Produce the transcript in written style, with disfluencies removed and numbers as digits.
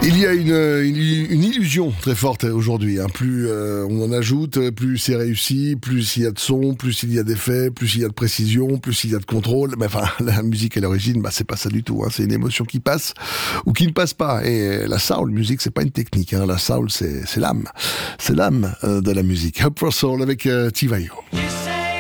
Il y a une illusion très forte aujourd'hui. Plus on en ajoute, plus c'est réussi, plus il y a de son, plus il y a d'effets, plus il y a de précision, plus il y a de contrôle. Mais enfin, la musique à l'origine, c'est pas ça du tout. C'est une émotion qui passe ou qui ne passe pas. Et la soul music, c'est pas une technique. La soul, c'est l'âme. C'est l'âme de la musique. Up for Soul avec Tivayo.